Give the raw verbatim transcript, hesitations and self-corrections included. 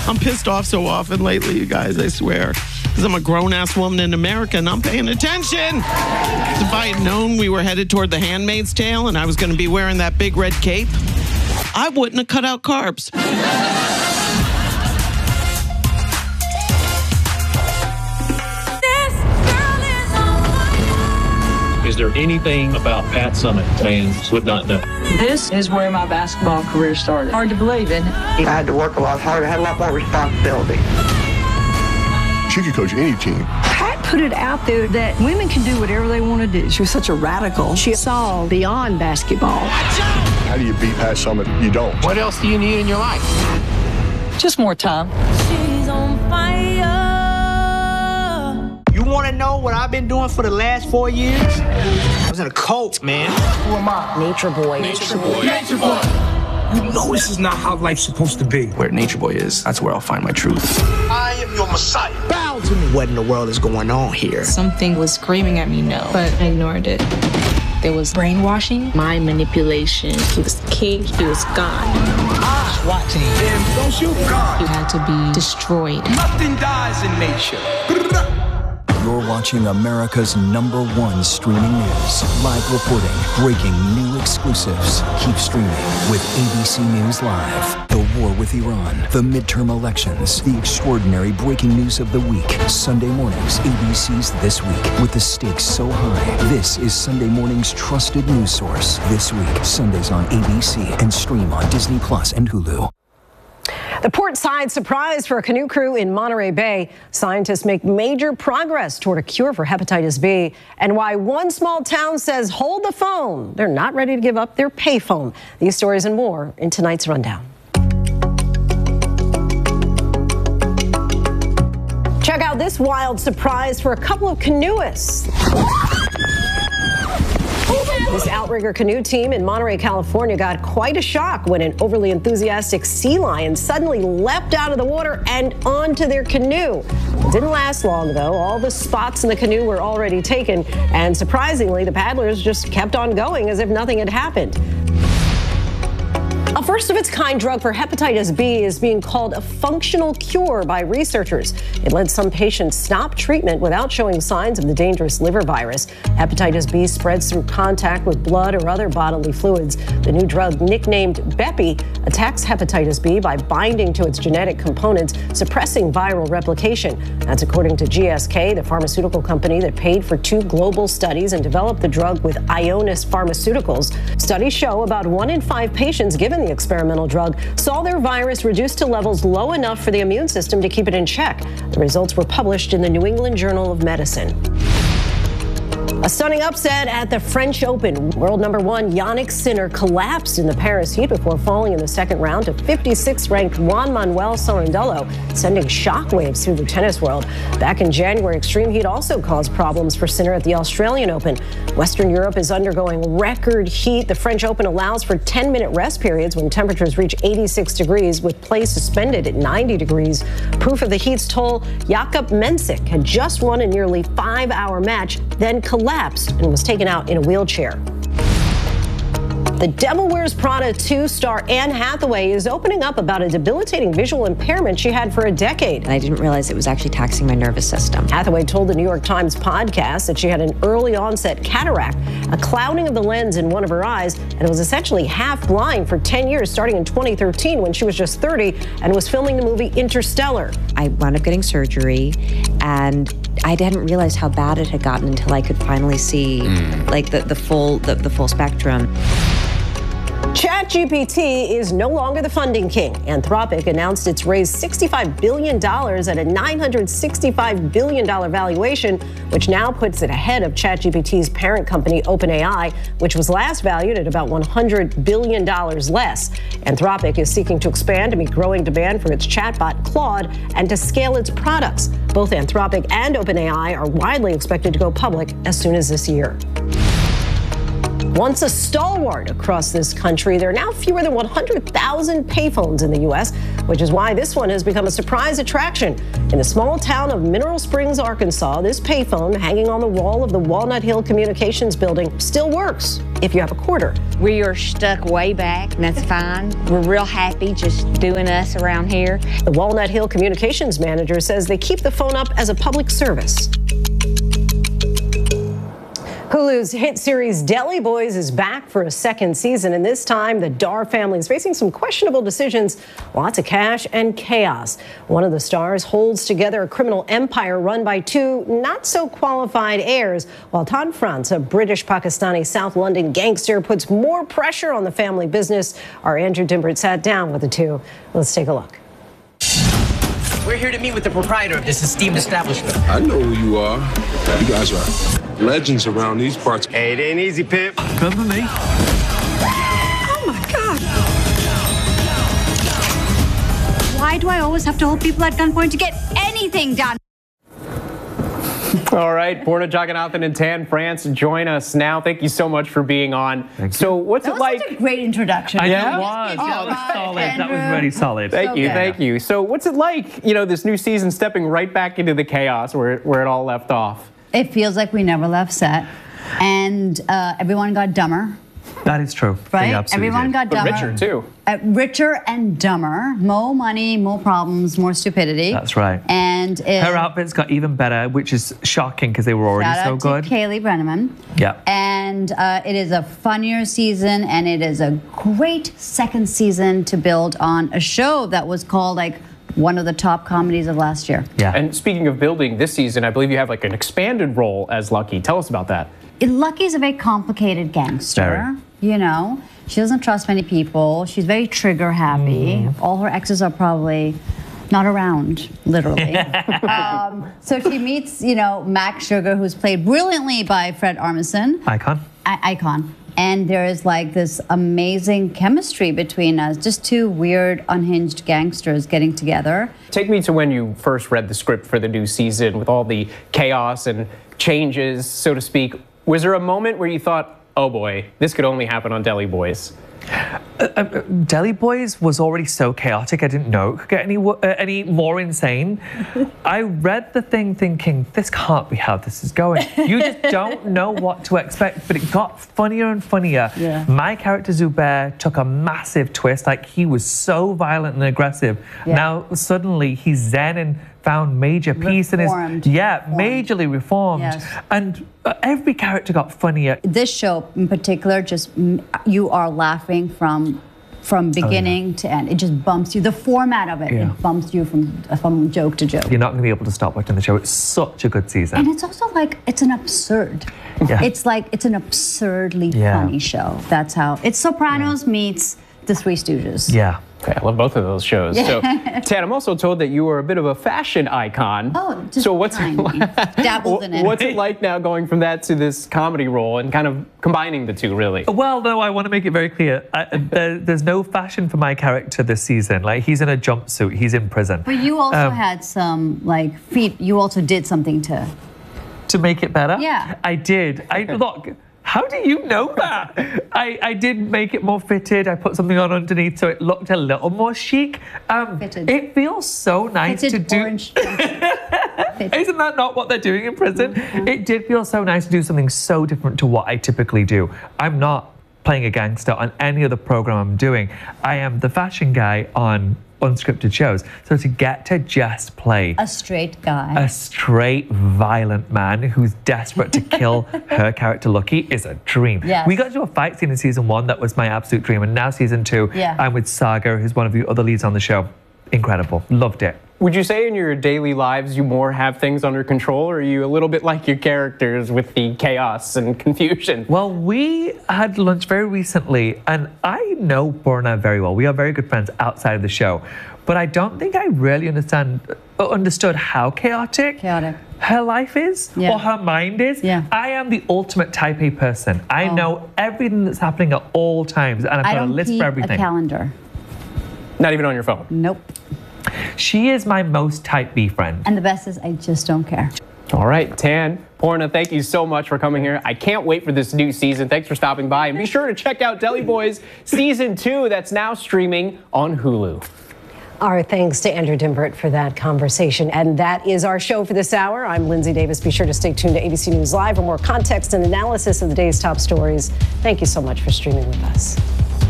I'm pissed off so often lately, you guys, I swear. Because I'm a grown-ass woman in America and I'm paying attention. If I had known we were headed toward The Handmaid's Tale and I was going to be wearing that big red cape, I wouldn't have cut out carbs. Is there anything about Pat Summitt fans would not know? This is where my basketball career started. Hard to believe, isn't it? I had to work a lot harder. I had a lot more responsibility. She could coach any team. Pat put it out there that women can do whatever they want to do. She was such a radical. She saw beyond basketball. How do you beat Pat Summitt? You don't. What else do you need in your life? Just more time. She's on fire. You want to know what I've been doing for the last four years? I was in a cult, man. Who am I? Nature Boy. Nature Boy. Nature Boy. You know this is not how life's supposed to be. Where Nature Boy is, that's where I'll find my truth. I am your Messiah. Bow to me. What in the world is going on here? Something was screaming at me no, but I ignored it. There was brainwashing, mind manipulation. He was king, he was God. Ah, watching. Damn, don't shoot God. You had to be destroyed. Nothing dies in nature. You're watching America's number one streaming news. Live reporting, breaking new exclusives. Keep streaming with A B C News Live. The war with Iran, the midterm elections, the extraordinary breaking news of the week. Sunday mornings, A B C's This Week. With the stakes so high, this is Sunday morning's trusted news source. This Week, Sundays on A B C and stream on Disney Plus and Hulu. The port-side surprise for a canoe crew in Monterey Bay. Scientists make major progress toward a cure for hepatitis B. And why one small town says, hold the phone. They're not ready to give up their payphone. These stories and more in tonight's rundown. Check out this wild surprise for a couple of canoeists. This outrigger canoe team in Monterey, California got quite a shock when an overly enthusiastic sea lion suddenly leapt out of the water and onto their canoe. It didn't last long, though. All the spots in the canoe were already taken, and surprisingly, the paddlers just kept on going as if nothing had happened. A first-of-its-kind drug for hepatitis B is being called a functional cure by researchers. It led some patients stop treatment without showing signs of the dangerous liver virus. Hepatitis B spreads through contact with blood or other bodily fluids. The new drug, nicknamed Bepi, attacks hepatitis B by binding to its genetic components, suppressing viral replication. That's according to G S K, the pharmaceutical company that paid for two global studies and developed the drug with Ionis Pharmaceuticals. Studies show about one in five patients given the experimental drug saw their virus reduced to levels low enough for the immune system to keep it in check. The results were published in the New England Journal of Medicine. A stunning upset at the French Open. World number one Yannick Sinner collapsed in the Paris heat before falling in the second round to fifty-sixth ranked Juan Manuel Sorundolo, sending shockwaves through the tennis world. Back in January, extreme heat also caused problems for Sinner at the Australian Open. Western Europe is undergoing record heat. The French Open allows for ten-minute rest periods when temperatures reach eighty-six degrees, with play suspended at ninety degrees. Proof of the heat's toll, Jakub Mensik had just won a nearly five-hour match, then collapsed and was taken out in a wheelchair. The Devil Wears Prada two star Anne Hathaway is opening up about a debilitating visual impairment she had for a decade. And I didn't realize it was actually taxing my nervous system. Hathaway told the New York Times podcast that she had an early onset cataract, a clouding of the lens in one of her eyes, and was essentially half blind for ten years, starting in twenty thirteen when she was just thirty and was filming the movie Interstellar. I wound up getting surgery, and I hadn't realized how bad it had gotten until I could finally see mm. like the, the full the, the full spectrum. ChatGPT is no longer the funding king. Anthropic announced it's raised sixty-five billion dollars at a nine hundred sixty-five billion dollars valuation, which now puts it ahead of ChatGPT's parent company, OpenAI, which was last valued at about one hundred billion dollars less. Anthropic is seeking to expand to meet growing demand for its chatbot, Claude, and to scale its products. Both Anthropic and OpenAI are widely expected to go public as soon as this year. Once a stalwart across this country, there are now fewer than one hundred thousand payphones in the U S, which is why this one has become a surprise attraction. In the small town of Mineral Springs, Arkansas, this payphone hanging on the wall of the Walnut Hill Communications building still works if you have a quarter. We are stuck way back, and that's fine. We're real happy just doing us around here. The Walnut Hill Communications manager says they keep the phone up as a public service. Hulu's hit series Deli Boys is back for a second season, and this time the Dar family is facing some questionable decisions, lots of cash and chaos. One of the stars holds together a criminal empire run by two not-so-qualified heirs, while Todd Frantz, a British-Pakistani South London gangster, puts more pressure on the family business. Our Andrew Dimbert sat down with the two. Let's take a look. We're here to meet with the proprietor of this esteemed establishment. I know who you are. You guys are legends around these parts. Hey, it ain't easy, Pimp. Come for me. Oh, my God. Why do I always have to hold people at gunpoint to get anything done? All right, Borna Jagannathan and Tan France join us now. Thank you so much for being on. Thank so what's that it was like? Such a great introduction. I yeah? know it was. Oh, that was solid. Andrew. That was really solid. Thank So you, good. thank you. So what's it like, you know, this new season stepping right back into the chaos where, where it all left off? It feels like we never left set, and uh, everyone got dumber. That is true. Right? They absolutely Everyone did. got But dumber. richer, too. Uh, richer and dumber. More money, more problems, more stupidity. That's right. And it, Her outfits got even better, which is shocking because they were already shout so out good. to Kaylee Brenneman. Yeah. And uh, it is a funnier season, and it is a great second season to build on a show that was called like one of the top comedies of last year. Yeah. And speaking of building this season, I believe you have like an expanded role as Lucky. Tell us about that. Lucky's a very complicated gangster. Very. You know, she doesn't trust many people. She's very trigger happy. Mm. All her exes are probably not around, literally. um, so she meets, you know, Max Sugar, who's played brilliantly by Fred Armisen. Icon. I- Icon. And there is like this amazing chemistry between us, just two weird, unhinged gangsters getting together. Take me to when you first read the script for the new season with all the chaos and changes, so to speak. Was there a moment where you thought, oh boy, this could only happen on Deli Boys? Uh, uh, Deli Boys was already so chaotic, I didn't know it could get any, uh, any more insane. I read the thing thinking, this can't be how this is going. You just don't know what to expect, but it got funnier and funnier. Yeah. My character Zubair took a massive twist, like he was so violent and aggressive. Yeah. Now suddenly he's zen and found major peace in his, Reformed. yeah, Reformed. majorly reformed. Yes. And uh, every character got funnier. This show in particular, just mm, you are laughing from from beginning oh, yeah. to end. It just bumps you. The format of it, Yeah. it bumps you from from joke to joke. You're not going to be able to stop watching the show. It's such a good season. And it's also like, it's an absurd. Yeah. It's like, it's an absurdly Yeah. funny show. That's how, it's Sopranos yeah. meets The Three Stooges. Yeah. Okay, I love both of those shows. So, Tan, I'm also told that you were a bit of a fashion icon. Oh, just so what's tiny. Dabbled in it. What's it like now going from that to this comedy role and kind of combining the two, really? Well, no, I want to make it very clear. I, there, there's no fashion for my character this season. Like, he's in a jumpsuit. He's in prison. But you also Um, had some, like, feet. You also did something to... To make it better? Yeah. I did. I Look... How do you know that? I, I did make it more fitted. I put something on underneath so it looked a little more chic. Um, Fitted. It feels so nice Fitted to do. orange. Isn't that not what they're doing in prison? Mm-hmm. It did feel so nice to do something so different to what I typically do. I'm not playing a gangster on any other program I'm doing. I am the fashion guy on unscripted shows. So to get to just play a straight guy, a straight violent man who's desperate to kill her character Lucky is a dream. Yes. We got to do a fight scene in season one that was my absolute dream, and now season two yeah. I'm with Saga, who's one of the other leads on the show. Incredible. Loved it. Would you say in your daily lives you more have things under control, or are you a little bit like your characters with the chaos and confusion? Well, we had lunch very recently, and I know Borna very well. We are very good friends outside of the show, but I don't think I really understand uh, understood how chaotic, chaotic her life is, yeah. or her mind is. Yeah. I am the ultimate type A person. I oh. know everything that's happening at all times, and I've I got don't a list keep for everything. A calendar. Not even on your phone? Nope. She is my most type B friend. And the best is I just don't care. All right, Tan, Borna, thank you so much for coming here. I can't wait for this new season. Thanks for stopping by. And be sure to check out Deli Boys Season two that's now streaming on Hulu. Our thanks to Andrew Dymburt for that conversation. And that is our show for this hour. I'm Lindsay Davis. Be sure to stay tuned to A B C News Live for more context and analysis of the day's top stories. Thank you so much for streaming with us.